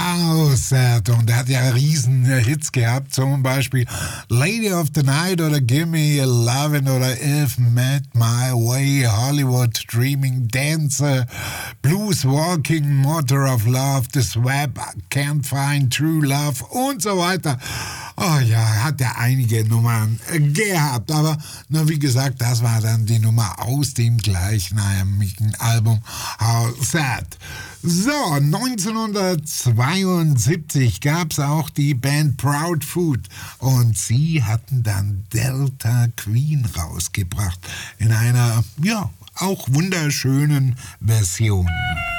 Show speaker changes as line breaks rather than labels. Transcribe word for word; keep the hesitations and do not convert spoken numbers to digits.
How Sad. Und er hat ja riesen Hits gehabt, zum Beispiel Lady of the Night oder Gimme a Lovin' oder If Met My Way, Hollywood Dreaming, Dancer, Blues Walking, Motor of Love, The Swap, Can't Find True Love und so weiter. Oh ja, hat er einige Nummern gehabt, aber na, wie gesagt, das war dann die Nummer aus dem gleichnamigen Album How Sad. So, neunzehnhundertzweiundsiebzig gab es auch die Band Proud Food und sie hatten dann Delta Queen rausgebracht in einer, ja, auch wunderschönen Version.